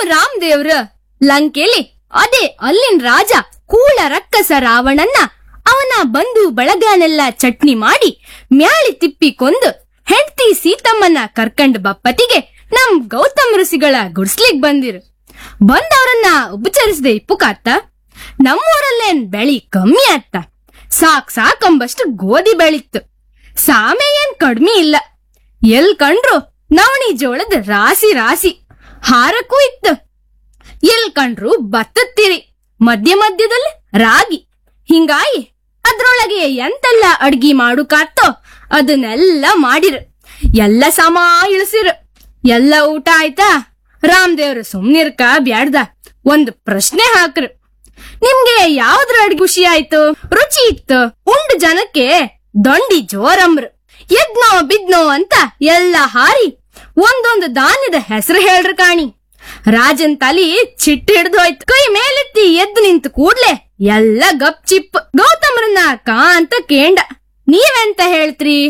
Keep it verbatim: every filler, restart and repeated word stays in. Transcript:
ರಾಮದೇವ್ರ ಲಂಕೆಲಿ ಅದೇ ಅಲ್ಲಿನ ರಾಜ ಕೂಳ ರಕ್ಕಸ ರಾವಣನ್ನ ಅವನ ಬಂಧು ಬಳಗನೆಲ್ಲ ಚಟ್ನಿ ಮಾಡಿ ಮ್ಯಾಳಿ ತಿಪ್ಪಿ ಕೊಂದು ಹೆಂಡತಿ ಸೀತಮ್ಮನ ಕರ್ಕಂಡ್ ಬಪ್ಪತಿಗೆ ನಮ್ ಗೌತಮ್ ಋಷಿಗಳ ಗುಡ್ಸ್ಲಿಗ್ ಬಂದಿರು. ಬಂದವರನ್ನ ಉಪಚರಿಸದೆ ಇಪ್ಪುಕಾತ್ತ. ನಮ್ಮೂರಲ್ಲೇನ್ ಬೆಳಿ ಕಮ್ಮಿ ಆತ್ತ. ಸಾಕ್ ಸಾಕಂಬಷ್ಟು ಗೋಧಿ ಬೆಳಿತ್ತು. ಸಾಮೆ ಏನ್ ಕಡ್ಮಿ ಇಲ್ಲ. ಎಲ್ ಕಂಡ್ರು ನವಣಿ ಜೋಳದ ರಾಸಿ ರಾಸಿ. ಹಾರಕ್ಕೂ ಇತ್ತು. ಎಲ್ ಕಂಡ್ರು ಭತ್ತತ್ತಿರಿ. ಮಧ್ಯ ಮಧ್ಯದಲ್ಲಿ ರಾಗಿ. ಹಿಂಗಾಗಿ ಅದ್ರೊಳಗೆ ಎಂತೆಲ್ಲ ಅಡ್ಗಿ ಮಾಡುಕಾತ್ತೋ ಅದನ್ನೆಲ್ಲ ಮಾಡಿರು. ಎಲ್ಲ ಸಮ ಇಳಿಸಿರು. ಎಲ್ಲ ಊಟ ಆಯ್ತಾ? ರಾಮದೇವ್ರು ಸುಮ್ನಿರ್ಕ ಬ್ಯಾಡ್ದ ಒಂದು ಪ್ರಶ್ನೆ ಹಾಕ್ರು. ನಿಮ್ಗೆ ಯಾವ್ದ್ರ ಅಡ್ಗೆ ಖುಷಿ ಆಯ್ತು, ರುಚಿ ಇತ್ತು? ಉಂಡ್ ಜನಕ್ಕೆ ದೊಂಡಿ ಜೋರಮ್ರು. ಎದ್ನೋ ಬಿದ್ನೋ ಅಂತ ಎಲ್ಲ ಹಾರಿ ಒಂದೊಂದು ಧಾನ್ಯದ ಹೆಸರು ಹೇಳ್ರು ಕಾಣಿ. ರಾಜನ್ ತಲಿ ಚಿಟ್ಟು ಹಿಡ್ದು ಹೋಯ್ತು. ಕೈ ಮೇಲೆತ್ತಿ ಎದ್ದು ನಿಂತು ಕೂಡ್ಲೆ ಎಲ್ಲ ಗಪ್ ಚಿಪ್. ಗೌತಮ್ರನ್ನ ಕಾ ಅಂತ ಕೇಂಡ. ನೀವೆಂತ ಹೇಳ್ತ್ರಿ?